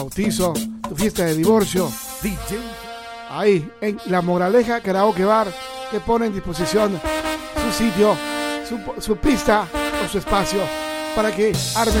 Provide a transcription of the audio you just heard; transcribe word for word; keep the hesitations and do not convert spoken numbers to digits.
bautizo, tu fiesta de divorcio, D J. Ahí en La Moraleja Karaoke Bar te pone en disposición su sitio, su, su pista o su espacio para que armes